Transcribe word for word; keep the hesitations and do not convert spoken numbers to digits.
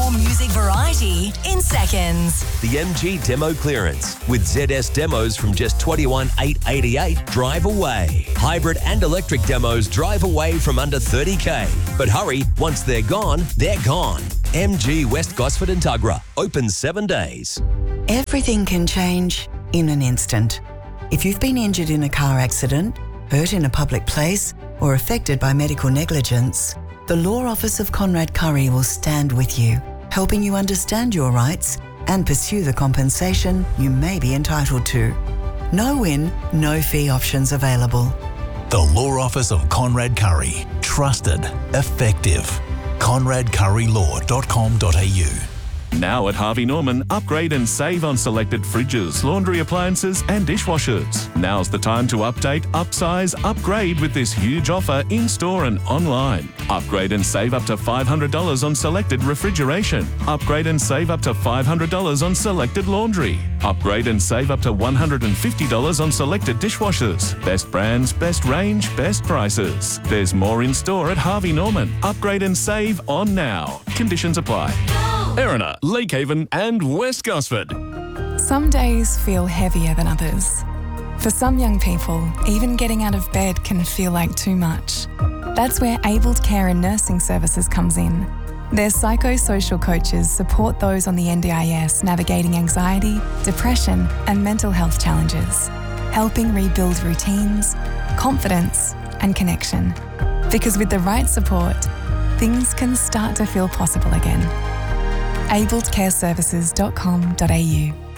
more music variety in seconds. The M G Demo Clearance with Z S demos from just twenty-one thousand eight hundred eighty-eight dollars drive away. Hybrid and electric demos drive away from under thirty thousand. But hurry, once they're gone, they're gone. M G West Gosford and Tuggerah, open seven days. Everything can change in an instant. If you've been injured in a car accident, hurt in a public place, or affected by medical negligence, the Law Office of Conrad Curry will stand with you, helping you understand your rights and pursue the compensation you may be entitled to. No win, no fee options available. The Law Office of Conrad Curry. Trusted. Effective. conrad curry law dot com dot a u. Now at Harvey Norman, upgrade and save on selected fridges, laundry appliances and dishwashers. Now's the time to update, upsize, upgrade with this huge offer in-store and online. Upgrade and save up to five hundred dollars on selected refrigeration. Upgrade and save up to five hundred dollars on selected laundry. Upgrade and save up to one hundred fifty dollars on selected dishwashers. Best brands, best range, best prices. There's more in-store at Harvey Norman. Upgrade and save on now. Conditions apply. Erina, Lakehaven and West Gosford. Some days feel heavier than others. For some young people, even getting out of bed can feel like too much. That's where Abled Care and Nursing Services comes in. Their psychosocial coaches support those on the N D I S navigating anxiety, depression and mental health challenges, helping rebuild routines, confidence and connection. Because with the right support, things can start to feel possible again. abled care services dot com dot a u